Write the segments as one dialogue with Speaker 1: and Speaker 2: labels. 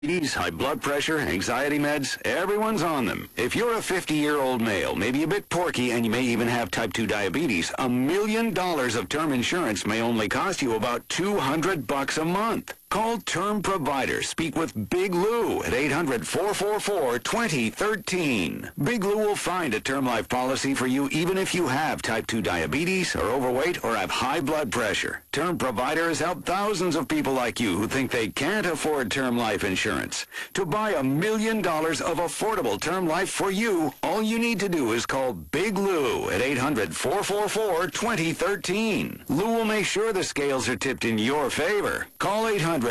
Speaker 1: Diabetes, high blood pressure, anxiety meds, everyone's on them. If you're a 50-year-old male, maybe a bit porky, and you may even have type 2 diabetes, $1 million of term insurance may only cost you about $200 a month. Call Term Provider. Speak with Big Lou at 800-444-2013. Big Lou will find a term life policy for you even if you have type 2 diabetes, are overweight, or have high blood pressure. Term Provider has helped thousands of people like you who think they can't afford term life insurance. To buy $1 million of affordable term life for you, all you need to do is call Big Lou at 800-444-2013. Lou will make sure the scales are tipped in your favor. Call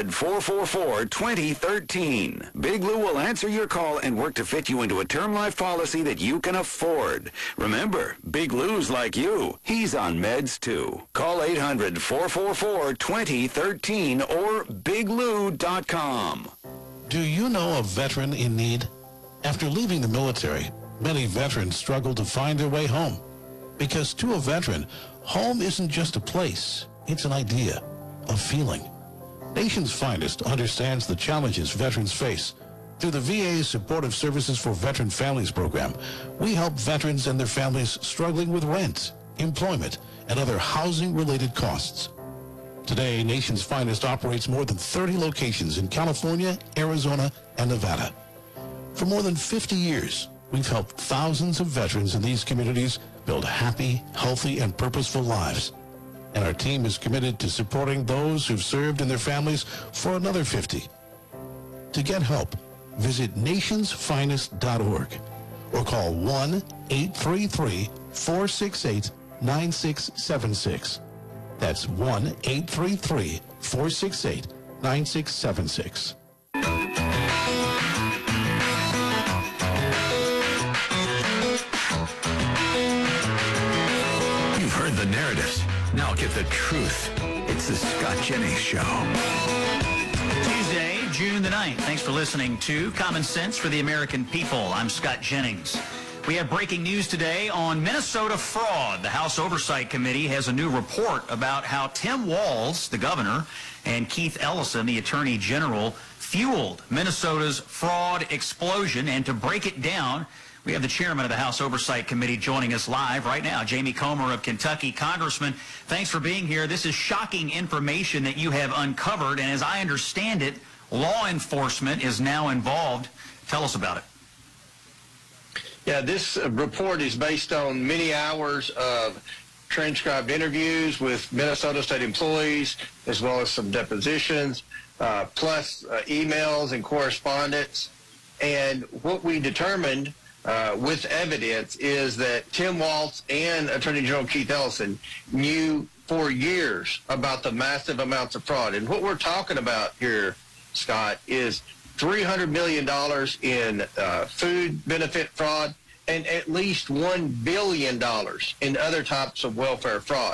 Speaker 1: 800-444-2013. Big Lou will answer your call and work to fit you into a term life policy that you can afford. Remember, Big Lou's like you. He's on meds too. Call 800-444-2013 or biglou.com.
Speaker 2: Do you know a veteran in need? After leaving the military, many veterans struggle to find their way home. Because to a veteran, home isn't just a place, it's an idea, a feeling. Nation's Finest understands the challenges veterans face. Through the VA's Supportive Services for Veteran Families program, we help veterans and their families struggling with rent, employment, and other housing-related costs. Today, Nation's Finest operates more than 30 locations in California, Arizona, and Nevada. For more than 50 years, we've helped thousands of veterans in these communities build happy, healthy, and purposeful lives. And our team is committed to supporting those who've served and their families for another 50. To get help, visit nationsfinest.org or call 1-833-468-9676. That's 1-833-468-9676.
Speaker 3: You've heard the narratives. Now get the truth. It's the Scott Jennings Show.
Speaker 4: Tuesday, June the 9th. Thanks for listening to Common Sense for the American People. I'm Scott Jennings. We have breaking news today on Minnesota fraud. The House Oversight Committee has a new report about how Tim Walz, the governor, and Keith Ellison, the attorney general, fueled Minnesota's fraud explosion. And to break it down, we have the chairman of the House Oversight Committee joining us live right now, Jamie Comer of Kentucky. Congressman, thanks for being here. This is shocking information that you have uncovered, and as I understand it, law enforcement is now involved. Tell us about it.
Speaker 5: Yeah, this report is based on many hours of transcribed interviews with Minnesota state employees, as well as some depositions, plus emails and correspondence. And what we determined with evidence is that Tim Walz and Attorney General Keith Ellison knew for years about the massive amounts of fraud. And what we're talking about here, Scott, is $300 million in food benefit fraud and at least $1 billion in other types of welfare fraud.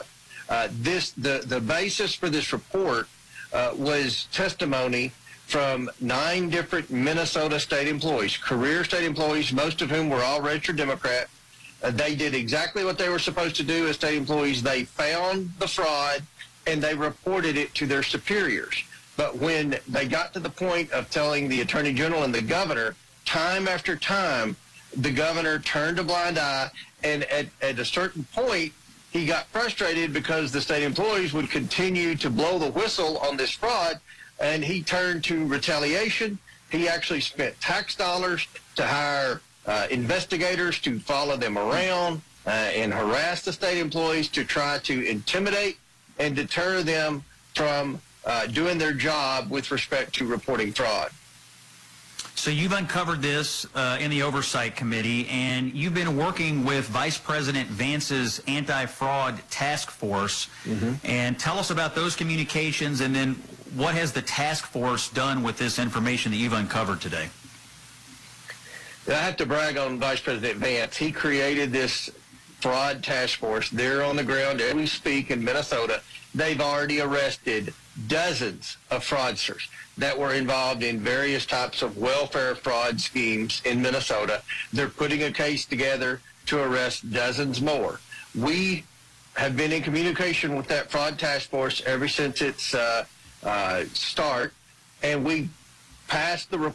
Speaker 5: The basis for this report was testimony from 9 different Minnesota state employees, career state employees, most of whom were all registered Democrat. They did exactly what they were supposed to do as state employees. They found the fraud and they reported it to their superiors. But when they got to the point of telling the Attorney General and the governor, time after time, the governor turned a blind eye, and at a certain point, he got frustrated because the state employees would continue to blow the whistle on this fraud, and he turned to retaliation. He actually spent tax dollars to hire investigators to follow them around and harass the state employees to try to intimidate and deter them from doing their job with respect to reporting fraud.
Speaker 4: So you've uncovered this in the Oversight Committee, and you've been working with Vice President Vance's anti-fraud task force. And tell us about those communications, and then what has the task force done with this information that you've uncovered today?
Speaker 5: I have to brag on Vice President Vance. He created this fraud task force. They're on the ground as we speak in Minnesota. They've already arrested dozens of fraudsters that were involved in various types of welfare fraud schemes in Minnesota. They're putting a case together to arrest dozens more. We have been in communication with that fraud task force ever since its start, and we passed the